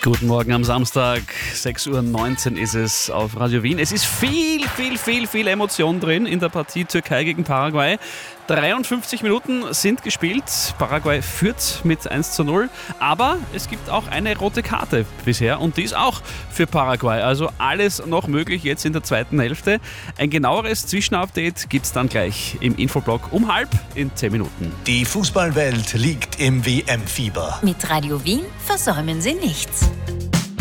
Guten Morgen am Samstag, 6.19 Uhr ist es auf Radio Wien. Es ist viel Emotion drin in der Partie Türkei gegen Paraguay. 53 Minuten sind gespielt. Paraguay führt mit 1:0. Aber es gibt auch eine rote Karte bisher und die ist auch für Paraguay. Also alles noch möglich jetzt in der zweiten Hälfte. Ein genaueres Zwischenupdate gibt es dann gleich im Infoblock um 12:30 in 10 Minuten. Die Fußballwelt liegt im WM-Fieber. Mit Radio Wien versäumen Sie nichts.